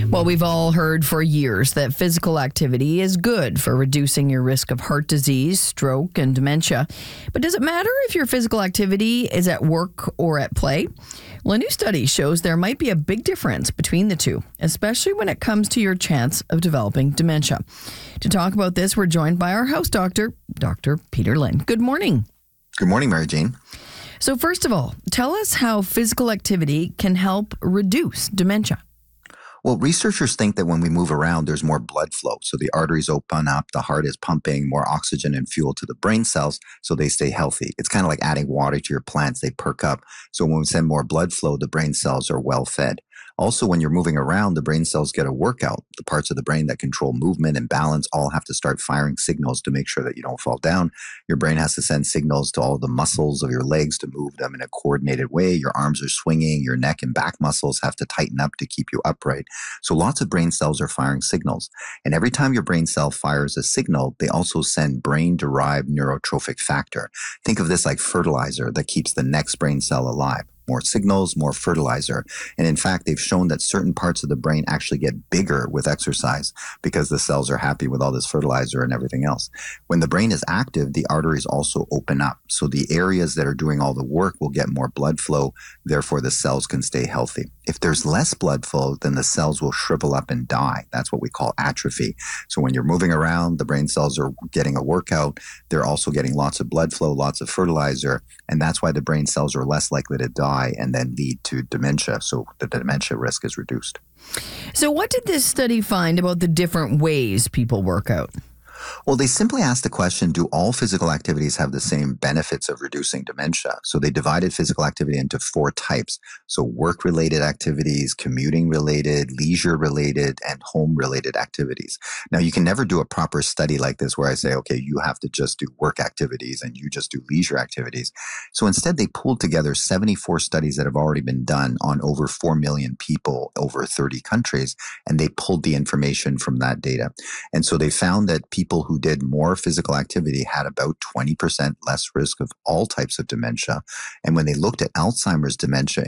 Well, we've all heard for years that physical activity is good for reducing your risk of heart disease, stroke, and dementia. But does it matter if your physical activity is at work or at play? Well, a new study shows there might be a big difference between the two, especially when it comes to your chance of developing dementia. To talk about this, we're joined by our house doctor, Dr. Peter Lynn. Good morning. Good morning, Mary Jane. So first of all, tell us how physical activity can help reduce dementia. Well, researchers think that when we move around, there's more blood flow. So the arteries open up, the heart is pumping more oxygen and fuel to the brain cells so they stay healthy. It's kind of like adding water to your plants. They perk up. So when we send more blood flow, the brain cells are well fed. Also, when you're moving around, the brain cells get a workout. The parts of the brain that control movement and balance all have to start firing signals to make sure that you don't fall down. Your brain has to send signals to all the muscles of your legs to move them in a coordinated way. Your arms are swinging. Your neck and back muscles have to tighten up to keep you upright. So lots of brain cells are firing signals. And every time your brain cell fires a signal, they also send brain-derived neurotrophic factor. Think of this like fertilizer that keeps the next brain cell alive. More signals, more fertilizer. And in fact, they've shown that certain parts of the brain actually get bigger with exercise because the cells are happy with all this fertilizer and everything else. When the brain is active, the arteries also open up. So the areas that are doing all the work will get more blood flow. Therefore, the cells can stay healthy. If there's less blood flow, then the cells will shrivel up and die. That's what we call atrophy. So when you're moving around, the brain cells are getting a workout. They're also getting lots of blood flow, lots of fertilizer. And that's why the brain cells are less likely to die and then lead to dementia. So the dementia risk is reduced. So what did this study find about the different ways people work out? Well, they simply asked the question, do all physical activities have the same benefits of reducing dementia? So they divided physical activity into 4 types. So work-related activities, commuting-related, leisure-related, and home-related activities. Now, you can never do a proper study like this where I say, okay, you have to just do work activities and you just do leisure activities. So instead, they pulled together 74 studies that have already been done on over 4 million people over 30 countries, and they pulled the information from that data. And so they found that people who did more physical activity had about 20% less risk of all types of dementia. And when they looked at Alzheimer's dementia